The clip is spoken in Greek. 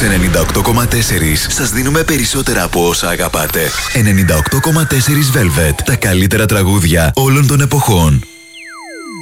Σε 98,4 σας δίνουμε περισσότερα από όσα αγαπάτε. 98,4 Velvet. Τα καλύτερα τραγούδια όλων των εποχών.